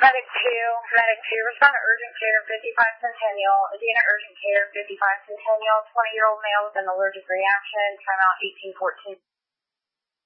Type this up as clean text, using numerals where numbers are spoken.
Medic 2, respond to urgent care, 55 Centennial, Adena urgent care, 55 Centennial, 20-year-old male with an allergic reaction, timeout 1814.